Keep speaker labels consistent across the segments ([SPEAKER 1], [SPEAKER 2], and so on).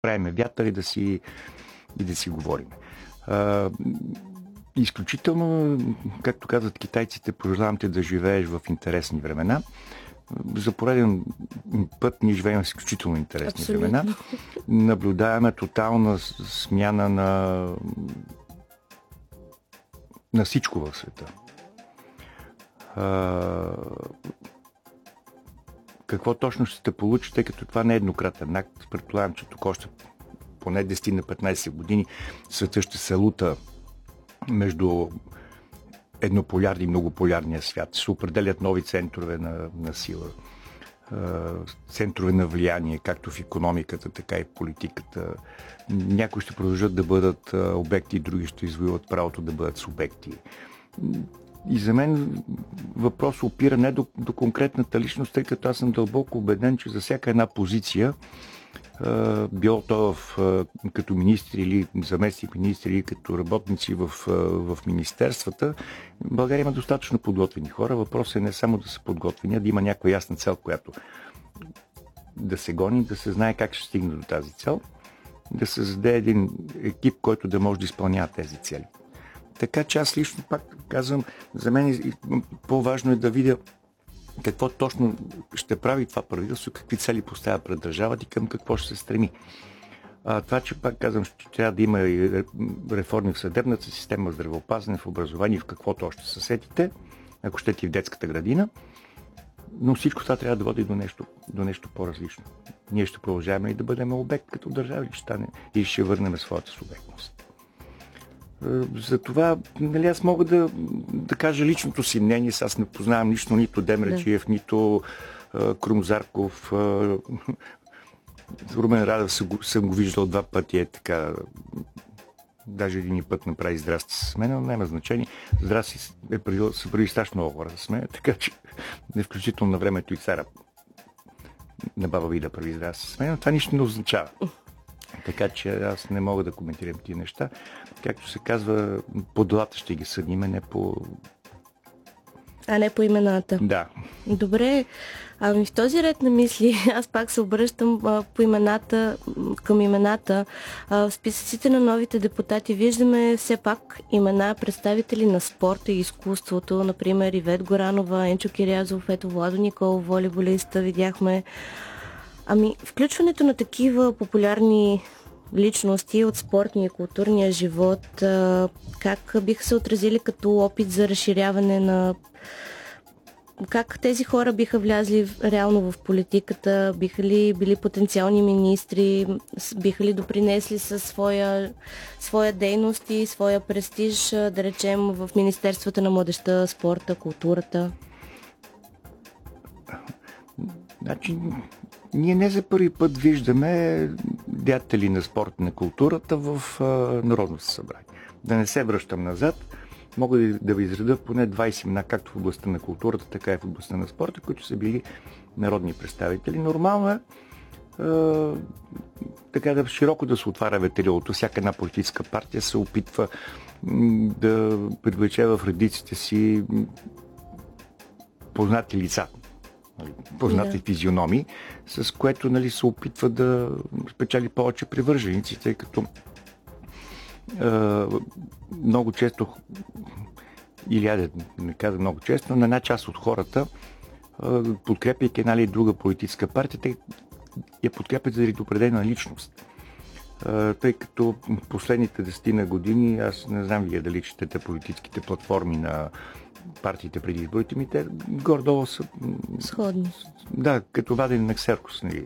[SPEAKER 1] правиме вятър и да си говорим. Изключително, както казват китайците, пожелавам те да живееш в интересни времена. За пореден път ние живеем в изключително интересни времена. Наблюдаваме тотална смяна на всичко в света. Какво точно ще се получи, тъй като това не е еднократен акт. Предполагам, че тук още поне 10 на 15 години света ще се лута между еднополярния и многополярния свят. Ще се определят нови центрове на сила, центрове на влияние, както в икономиката, така и в политиката. Някои ще продължат да бъдат обекти, други ще извоюват правото да бъдат субекти. И за мен въпрос опира не до конкретната личност, тъй като аз съм дълбоко убеден, че за всяка една позиция, било то като министри или заместник министри, или като работници в министерствата, България има достатъчно подготвени хора. Въпросът е не само да са подготвени, а да има някаква ясна цел, която да се гони, да се знае как ще стигне до тази цел, да се създаде един екип, който да може да изпълнява тези цели. Така че аз лично пак казвам, за мен по-важно е да видя какво точно ще прави това правителство, какви цели поставя пред държавата и към какво ще се стреми. Това, че пак казвам, че трябва да има и реформи в съдебната система, в здравеопазване, в образование, в каквото още се сетите, ако щете и в детската градина, но всичко това трябва да води до нещо по-различно. Ние ще продължаваме и да бъдем обект като държава и ще върнем своята субектност. Затова, нали, аз мога да кажа личното си мнение. Аз не познавам лично нито Демерджиев, нито Крум Зарков. Румен Радев съм го виждал 2 пъти. Е така. Даже един път направи здрасти с мен, но няма значение. Здрасти са преди страшно много хора с мен, така че включително на времето и цара на баба Ви да прави здрасти с мен, но това нищо не означава. Така че аз не мога да коментирам тия неща. Както се казва, по делата ще ги съдиме, не по...
[SPEAKER 2] А не по имената.
[SPEAKER 1] Да.
[SPEAKER 2] Добре, ами в този ред на мисли аз пак се обръщам към имената. В списъците на новите депутати виждаме все пак имена представители на спорта и изкуството, например Ивет Горанова, Енчо Кирязов, ето Владо Николов, волейболиста, видяхме. Ами, включването на такива популярни личности от спортния и културния живот, как биха се отразили като опит за разширяване на... Как тези хора биха влязли реално в политиката, биха ли били потенциални министри, биха ли допринесли със своя дейност и своя престиж, да речем, в Министерството на младежта, спорта, културата?
[SPEAKER 1] Значи, ние не за първи път виждаме деятели на спорта и на културата в Народното събрание. Да не се връщам назад, мога да ви изредя поне 20 имена, както в областта на културата, така и в областта на спорта, които са били народни представители. Нормално е така да широко да се отваря ветрилото. Всяка една политическа партия се опитва да привлече в редиците си познати лица, познати физиономии, с което, нали, се опитва да спечели повече привърженици, тъй като много често, или не казвам много често, на една част от хората, подкрепяйки една или друга политическа партия, те я подкрепят заради определена личност. Тъй като последните 10 години, аз не знам вие дали четете политическите платформи на партиите преди изборите ми, те гордо са...
[SPEAKER 2] Сходни.
[SPEAKER 1] Да, като вадени на ксеркос. Нали.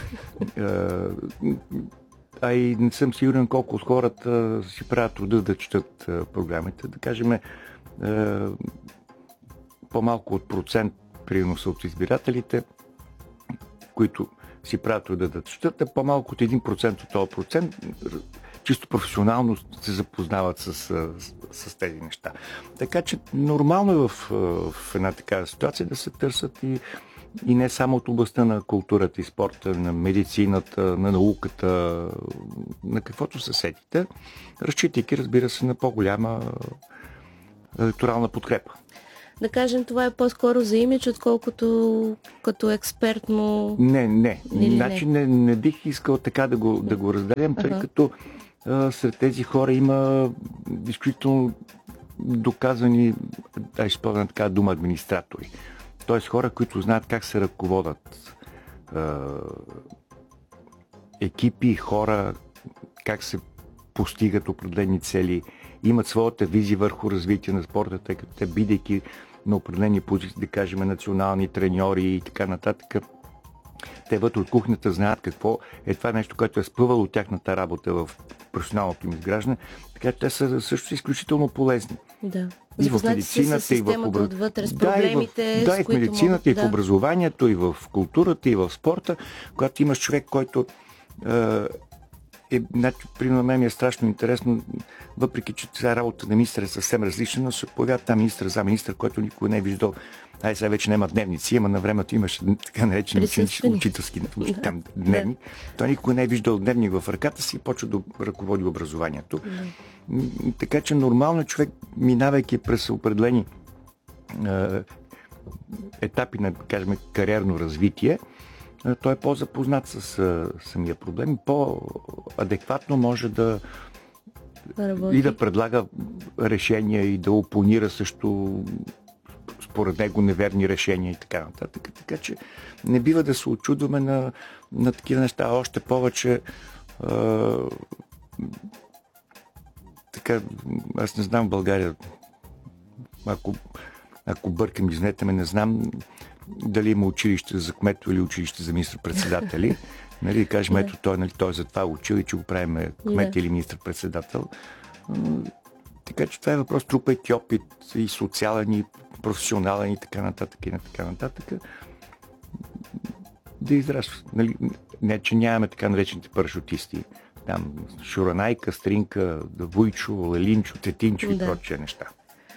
[SPEAKER 1] И не съм сигурен колко от хората си правят труда да четат програмите. Да кажем, по-малко от процент, примерно са от избирателите, които си правят труда да четат, а по-малко от 1% от този процент чисто професионално се запознават с тези неща. Така че нормално е в една такава ситуация да се търсят и не само от областта на културата и спорта, на медицината, на науката, на каквото се сетите, разчитайки, разбира се, на по-голяма електорална подкрепа.
[SPEAKER 2] да кажем, това е по-скоро за имидж, отколкото като експертно...
[SPEAKER 1] Не. Значи не бих искал така да го разделям, тъй като сред тези хора има действително доказани, ще използвам така дума, администратори. Тоест хора, които знаят как се ръководят екипи, хора, как се постигат определени цели, имат своята визия върху развитие на спорта, тъй като те, бидейки на определени позиции, да кажем, национални треньори и така нататък, те вътре от кухнята знаят какво е това нещо, което е спъвало от тяхната работа в професионалното им изграждане, така че те са също изключително полезни.
[SPEAKER 2] Да.
[SPEAKER 1] И в медицината, и в
[SPEAKER 2] отвътре, с проблемите,
[SPEAKER 1] и в медицината, и в образованието, и в културата, и в спорта, когато имаш човек, който примерно мен ми е страшно интересно, въпреки че тази работа на министър е съвсем различна, но се появява там министър, заместник, който никой не е виждал. Сега вече няма дневници, ама на времето имаше така наречени учителски дневник. Той никой не е виждал дневник в ръката си и почва да ръководи образованието. Така че нормално човек, минавайки през определени етапи на, кажем, кариерно развитие, той е по-запознат с самия проблем и по-адекватно може да и да предлага решения и да опонира също според него неверни решения и така нататък. Така че не бива да се очудваме на такива неща. Още повече така, аз не знам в България, ако бъркам, извинете ме, не знам дали има училище за кметове или училище за министър-председатели. Нали, да кажем, ето той за това учил и че го правим кмет или министър-председател. Така че това е въпрос, трупайки опит и социален, и професионален, и така нататък, и така нататък. Да израства. Нали, не, че нямаме така наречените парашутисти. Там Шуранайка, Стринка, Вуйчо, Лелинчо, Тетинчо и прочие неща.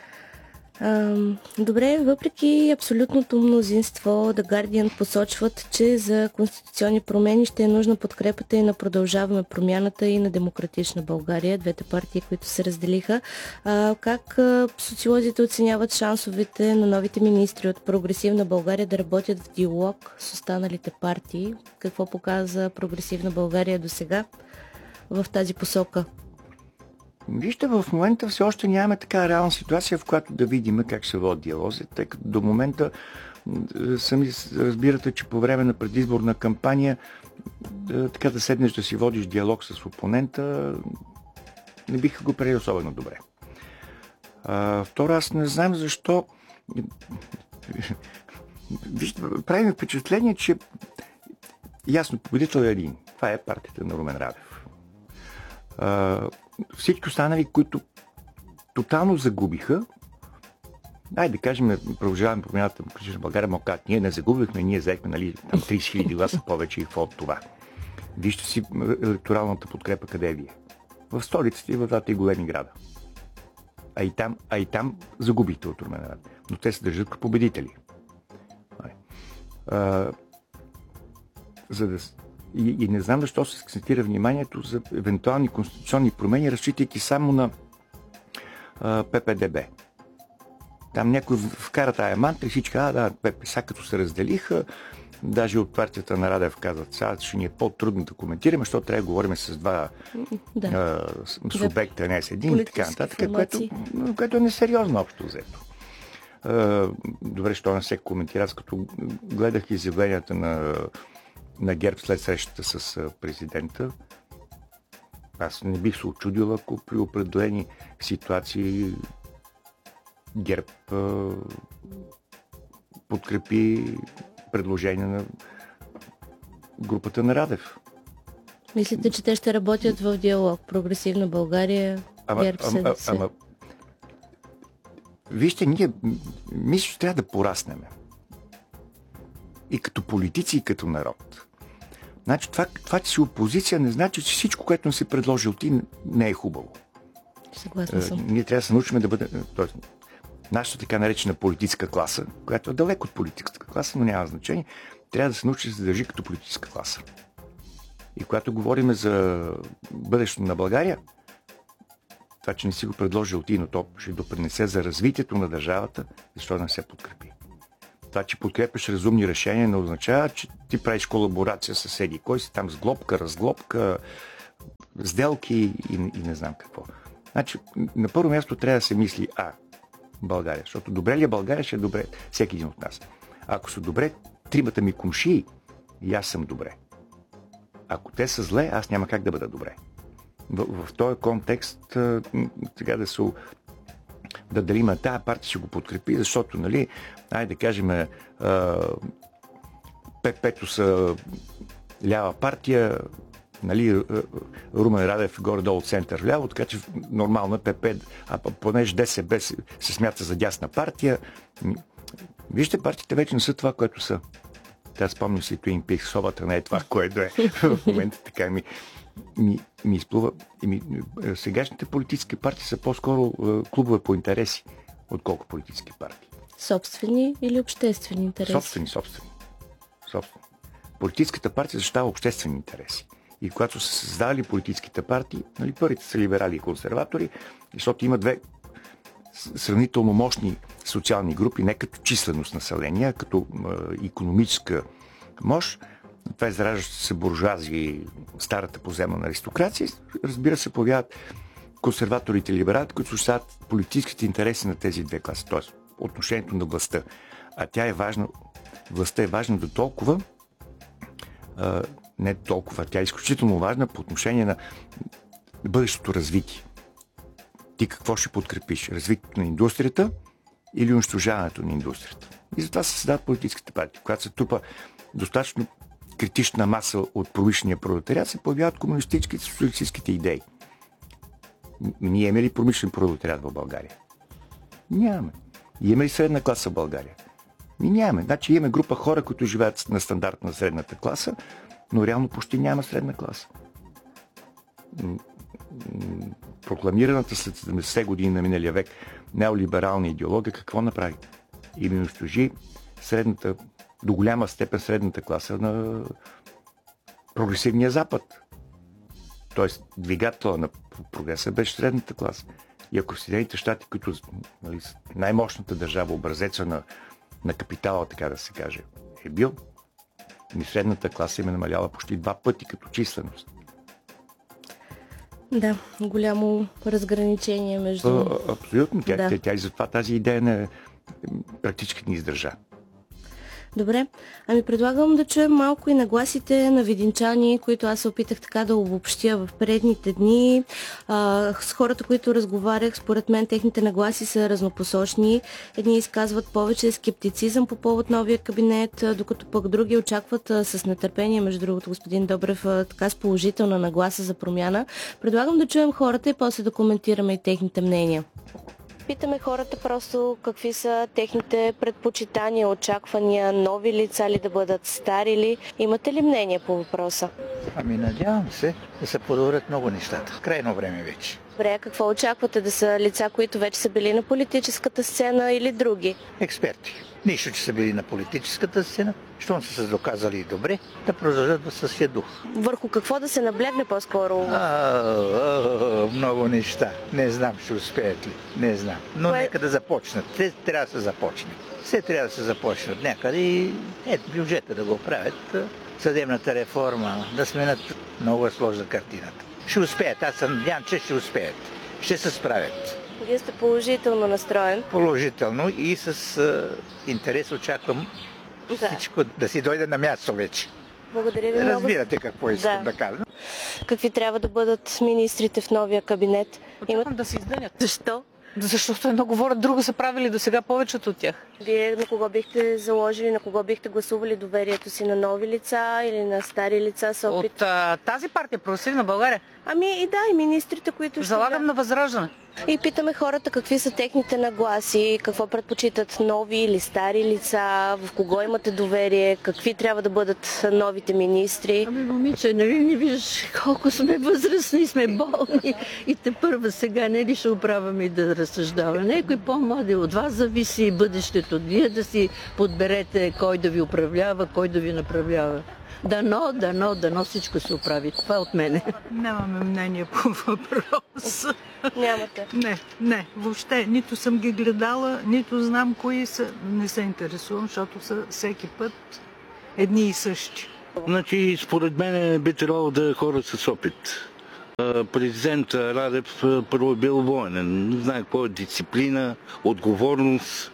[SPEAKER 2] Добре, въпреки абсолютното мнозинство, The Guardian посочват, че за конституционни промени ще е нужна подкрепата и на Продължаваме промяната и на Демократична България, двете партии, които се разделиха. Как социолозите оценяват шансовете на новите министри от Прогресивна България да работят в диалог с останалите партии? Какво показа Прогресивна България до сега в тази посока?
[SPEAKER 1] Вижте, в момента все още нямаме така реална ситуация, в която да видим как се водят диалози, тъй като до момента сами разбирате, че по време на предизборна кампания така да седнеш да си водиш диалог с опонента, не биха го приели особено добре. Второ, аз не знам защо вижте, правим впечатление, че ясно, победител е един. Това е партията на Румен Радев. Всички останали, които тотално загубиха, да кажем, Продължаваме промяната в България, но как? Ние не загубихме, ние взехме, нали, там 30 000 гласа повече и какво от това. Вижте си електоралната подкрепа къде ви е. В столицата и в двата и големи града. А и там загубихте от Румен Радев. Но те се държат като победители. И не знам защо се акцентира вниманието за евентуални конституционни промени, разчитайки само на ППДБ. Там някой вкара тая мантра и всички, сега като се разделиха, даже от партията на Радев казват, сега ще ни е по-трудно да коментираме, защото трябва да говорим с два субекта, не с един и така нататък, което е несериозно общо взето. Добре, що не се коментира, аз като гледах изявленията на ГЕРБ след срещата с президента, аз не бих се очудил, ако при определени ситуации ГЕРБ подкрепи предложение на групата на Радев.
[SPEAKER 2] Мислите, че те ще работят в диалог? Прогресивна България, ГЕРБ СДС?
[SPEAKER 1] Вижте, ние мисля, че трябва да пораснем. И като политици, и като народ. Значи това, че си опозиция, не значи, че всичко, което не си предложил ти, не е хубаво.
[SPEAKER 2] Съгласна съм.
[SPEAKER 1] Ние трябва да се научим да бъдем... Нашата така наречена политическа класа, която е далеко от политическата класа, но няма значение, трябва да се научи да се държи като политическа класа. И когато говорим за бъдещето на България, Това, че не си го предложил ти, но то ще допринесе за развитието на държавата, защо не се подкрепи? Това, че подкрепяш разумни решения, не означава, че ти правиш колаборация с седи. Кой си там с глобка, разглобка, сделки и не знам какво. Значи, на първо място трябва да се мисли България. Защото добре ли е България, ще е добре всеки един от нас. Ако са добре, тримата ми кумшии, и аз съм добре. Ако те са зле, аз няма как да бъда добре. В този контекст сега да дарим тази партия ще го подкрепи, защото, нали, да кажем, ПП-то са лява партия, нали, Румен Радев горе-долу център ляво, така че нормално е ПП, понеже ДСБ се смята за дясна партия. Вижте, партиите вече не са това, което са. Тя спомня си Twin Peaks, собата не е това, което е в момента, така ми изплува. Сегашните политически партии са по-скоро клубове по интереси, отколко политически партии.
[SPEAKER 2] Собствени или обществени интереси?
[SPEAKER 1] Собствени. Политическата партия защитава обществени интереси. И когато са създали политическите партии, нали, първите са либерали и консерватори, защото има две сравнително мощни социални групи, не като численост население, а като икономическа мощ. Това изражаща се буржуазия, старата поземна аристокрация. Разбира се, появяват консерваторите и либералите, които защитават политическите интереси на тези две класи, т.е. отношението на властта. А тя е важна, властта е важна до толкова, не толкова, тя е изключително важна по отношение на бъдещото развитие. Ти какво ще подкрепиш? Развитието на индустрията или унищожаването на индустрията? И затова се създават политическите партии. Когато се трупа достатъчно критична маса от промишления пролетариат, се появяват комунистическите и социалистическите идеи. Ние имаме ли промишлен пролетариат в България? Нямаме. Имаме ли средна класа в България? Нямаме. Значи имаме група хора, които живеят на стандарт на средната класа, но реално почти няма средна класа. Прокламираната след 70 години на миналия век неолиберална идеология какво направи? И ми унищожи средната, до голяма степен средната класа на прогресивния Запад. Тоест, двигател на прогреса беше средната класа. И ако в Съединените щати, които, нали, най-мощната държава, образеца на капитала, така да се каже, е бил, средната класа им е намаляла почти 2 пъти като численост.
[SPEAKER 2] Да, голямо разграничение между...
[SPEAKER 1] Абсолютно. Тя и затова тази идея практически не издържа.
[SPEAKER 2] Добре, предлагам да чуем малко и нагласите на видинчани, които аз се опитах така да обобщя в предните дни. С хората, които разговарях, според мен техните нагласи са разнопосочни. Едни изказват повече скептицизъм по повод новия кабинет, докато пък други очакват с нетърпение, между другото, господин Добрев, така с положителна нагласа за промяна. Предлагам да чуем хората и после да коментираме и техните мнения. Питаме хората просто какви са техните предпочитания, очаквания, нови лица ли да бъдат, стари ли. Имате ли мнение по въпроса?
[SPEAKER 3] Надявам се да се подобрят много нещата. Крайно време вече.
[SPEAKER 2] Добре, какво очаквате? Да са лица, които вече са били на политическата сцена или други?
[SPEAKER 3] Експерти. Нищо, че са били на политическата сцена, щом са се доказали добре, да продължат в същия дух.
[SPEAKER 2] Върху какво да се наблегне по-скоро?
[SPEAKER 3] Много неща. Не знам, ще успеят ли. Не знам. Но нека да започнат. Те трябва да се започне. Все трябва да се започнат някъде и бюджета да го правят. Съдебната реформа, да сменят. Много е сложна картината. Ще успеят. Аз съм надявам, че ще успеят. Ще се справят.
[SPEAKER 2] Вие сте положително настроен.
[SPEAKER 3] Положително и с интерес очаквам всичко да си дойде на място вече.
[SPEAKER 2] Благодаря ви много.
[SPEAKER 3] Разбирате какво искам да кажа.
[SPEAKER 2] Какви трябва да бъдат министрите в новия кабинет?
[SPEAKER 4] Очаквам да се изменят.
[SPEAKER 2] Защо?
[SPEAKER 4] Защото едно говорят, друго са правили до сега повечето от тях.
[SPEAKER 2] Вие на кого бихте заложили, на кого бихте гласували доверието си? На нови лица или на стари лица с опит?
[SPEAKER 4] От тази партия, Прогресивна България?
[SPEAKER 2] И министрите, които
[SPEAKER 4] залагам на Възраждане.
[SPEAKER 2] И питаме хората какви са техните нагласи, какво предпочитат, нови или стари лица, в кого имате доверие, какви трябва да бъдат новите министри.
[SPEAKER 5] Момиче, нали не виждаш колко сме възрастни, сме болни и тепърва сега не ли ще оправяме и да разсъждаваме. Някой по-млади от вас зависи бъдещето. Вие да си подберете кой да ви управлява, кой да ви направлява. Дано всичко се оправи. Това е от мене.
[SPEAKER 6] Нямаме мнение по въпроса.
[SPEAKER 2] Нямате.
[SPEAKER 6] Не, въобще. Нито съм ги гледала, нито знам кои са. Не се интересувам, защото са всеки път едни и същи.
[SPEAKER 7] Значи, според мен би трябвало да е хора с опит. Президент Радев първо е бил военен. Не знае какво е дисциплина, отговорност.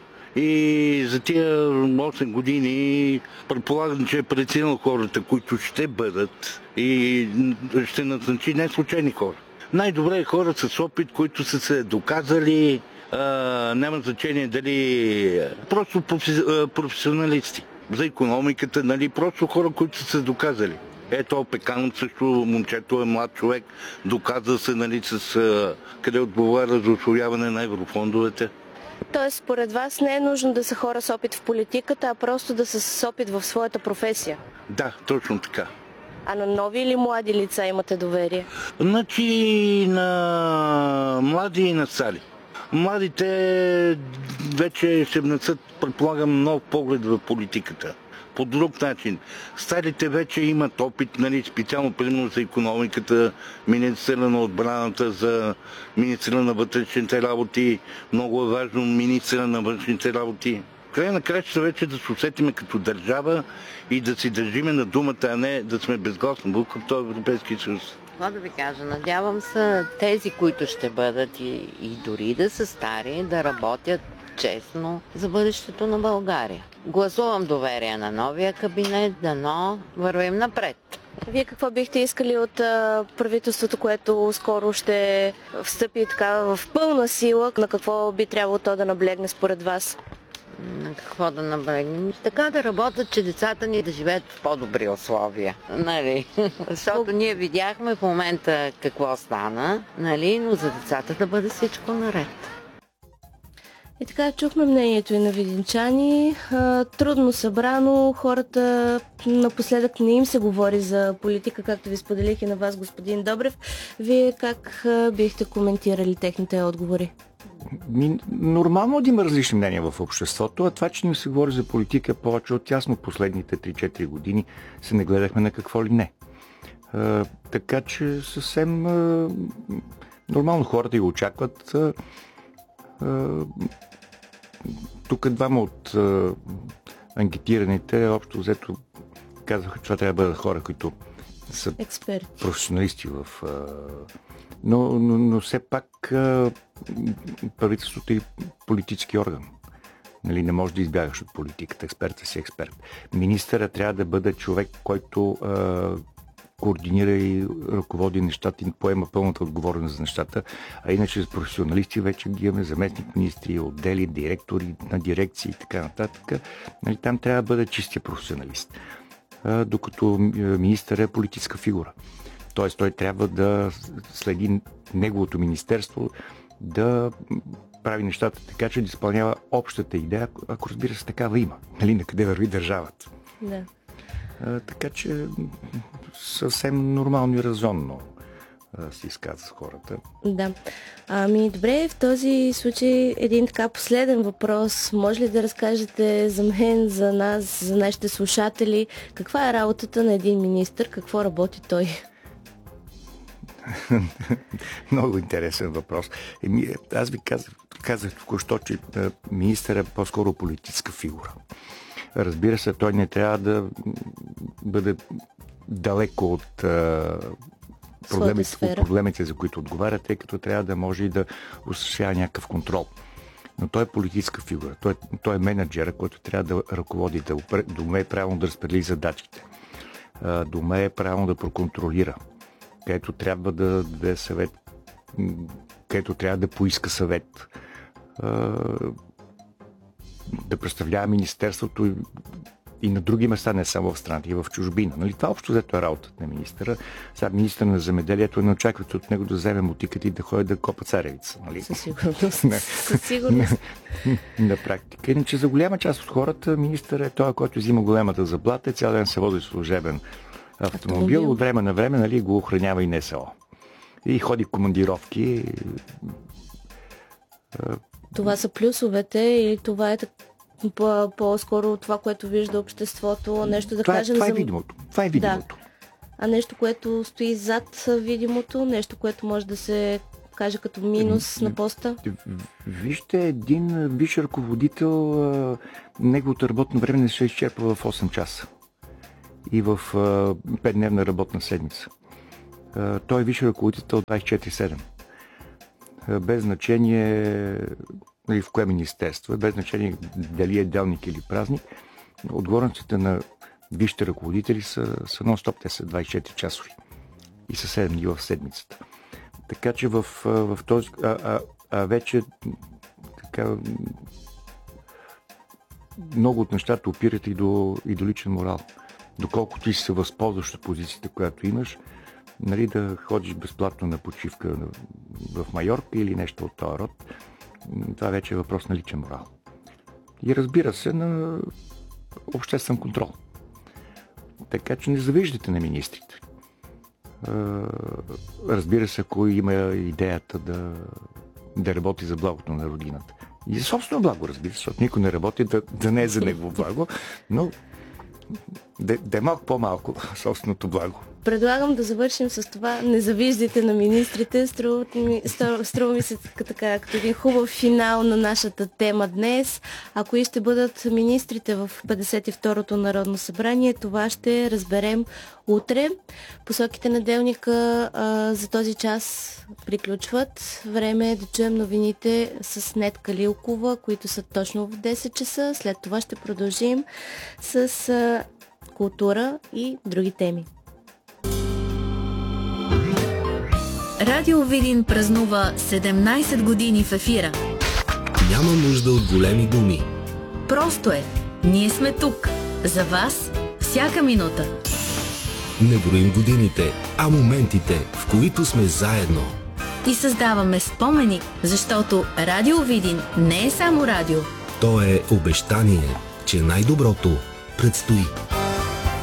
[SPEAKER 7] И за тия 8 години предполагам, че е преценил хората, които ще бъдат и ще назначи не случайни хора. Най-добре е хора с опит, които са се доказали, няма значение дали просто професионалисти. За икономиката, нали, просто хора, които са се доказали. Ето Пеканов също, момчето е млад човек, доказа се, нали, къде отговаря за усвояване на еврофондовете.
[SPEAKER 2] Тоест, според вас не е нужно да са хора с опит в политиката, а просто да са с опит в своята професия?
[SPEAKER 7] Да, точно така.
[SPEAKER 2] А на нови или млади лица имате доверие?
[SPEAKER 7] Значи на млади и на стари. Младите вече ще внесат, предполагам, нов поглед в политиката. По друг начин. Старите вече имат опит, нали, специално примерно за икономиката, министъра на отбраната, за министъра на вътрешните работи, много е важно министъра на външните работи. Край на кращата вече да се усетиме като държава и да си държиме на думата, а не да сме безгласна булка в този Европейски съюз.
[SPEAKER 8] Това да ви кажа, надявам се тези, които ще бъдат и дори да са стари, да работят честно за бъдещето на България. Гласувам доверие на новия кабинет, дано вървим напред.
[SPEAKER 2] Вие какво бихте искали от правителството, което скоро ще встъпи така в пълна сила? На какво би трябвало то да наблегне според вас?
[SPEAKER 8] На какво да наблегнем? Така да работят, че децата ни да живеят в по-добри условия. Нали? Защото ние видяхме в момента какво стана, нали? Но за децата да бъде всичко наред.
[SPEAKER 2] И така, чухме мнението и на видинчани. Трудно събрано, хората напоследък не им се говори за политика, както ви споделих и на вас, господин Добрев. Вие как бихте коментирали техните отговори?
[SPEAKER 1] Нормално да има различни мнения в обществото, а това, че не се говори за политика повече от ясно последните 3-4 години, се не гледахме на какво ли не. Така че съвсем нормално хората го очакват. Тук двама от анкетираните общо взето казаха, че това трябва да бъдат хора, които са
[SPEAKER 2] експерти,
[SPEAKER 1] професионалисти в... Но все пак правителството е политически орган. Нали, не може да избягаш от политиката. Експертът си експерт. Министърът трябва да бъде човек, който координира и ръководи нещата и поема пълната отговорност за нещата, а иначе с професионалисти вече ги имаме заместник министри, отдели, директори на дирекции и така нататък. Нали, там трябва да бъде чистия професионалист. Докато министър е политическа фигура. Тоест той трябва да следи неговото министерство, да прави нещата така, че да изпълнява общата идея, ако разбира се такава има. Нали, на къде върви държавата.
[SPEAKER 2] Да.
[SPEAKER 1] Така че съвсем нормално и резонно се изказва с хората.
[SPEAKER 2] Да. Ами добре, в този случай един така последен въпрос. Може ли да разкажете за мен, за нас, за нашите слушатели, каква е работата на един министър, какво работи той?
[SPEAKER 1] Много интересен въпрос. Аз ви казах току-що, че министър е по-скоро политическа фигура. Разбира се, той не трябва да бъде далеко от проблемите, за които отговаря, тъй като трябва да може и да осъществява някакъв контрол. Но той е политическа фигура. Той е менеджера, който трябва да ръководи, да умее правилно да разпредели задачите, да умее правилно да проконтролира, където трябва да даде съвет, където трябва да поиска съвет, да представлява министерството и на други места, не само в страната, и в чужбина. Нали? Това общо взето е работата на министъра. Сега министър на земеделието не очаквате от него да вземе мотиката и да ходи да копа царевица. Нали?
[SPEAKER 2] Със сигурност. Със сигурност.
[SPEAKER 1] На практика. Иначе за голяма част от хората министър е той, който взима голямата заплата и цял ден се вози служебен автомобил. От време на време, нали, го охранява и НСО. И ходи в командировки.
[SPEAKER 2] Това са плюсовете или това е по-скоро това, което вижда обществото, нещо да кажем
[SPEAKER 1] това е
[SPEAKER 2] за...
[SPEAKER 1] видимото. Това е видимото.
[SPEAKER 2] Да. А нещо, което стои зад видимото, нещо, което може да се каже като минус на поста?
[SPEAKER 1] Вижте, един висш ръководител, неговото работно време не се изчерпва в 8 часа и в 5-дневна работна седмица. Той е висш ръководител 24/7. Без значение в кое министерство, без значение дали е делник или празник, отговорностите на висшите ръководители са нон-стоп, те са 24 часови и са 7 дни в седмицата. Така че в този... вече така, много от нещата опират и до личен морал. Доколко ти се възползваш от позицията, която имаш, нали, да ходиш безплатно на почивка в Майорка или нещо от този род, това вече е въпрос на личен морал. И разбира се, на обществен контрол. Така че не завиждате на министрите. Разбира се, ако има идеята да работи за благото на родината. И за собствено благо, разбира се, защото никой не работи да не е за негово благо, но да е малко по-малко собственото благо.
[SPEAKER 2] Предлагам да завършим с това. Не завиждайте на министрите. Струва ми се така, като един хубав финал на нашата тема днес. А кои ще бъдат министрите в 52-то Народно събрание, това ще разберем утре. Посоките на делника за този час приключват. Време е да чуем новините с Нетка Лилкова, които са точно в 10 часа. След това ще продължим с култура и други теми.
[SPEAKER 9] Радио Видин празнува 17 години в ефира.
[SPEAKER 10] Няма нужда от големи думи.
[SPEAKER 9] Просто е. Ние сме тук. За вас всяка минута.
[SPEAKER 10] Не броим годините, а моментите, в които сме заедно.
[SPEAKER 9] И създаваме спомени, защото Радио Видин не е само радио.
[SPEAKER 10] То е обещание, че най-доброто предстои.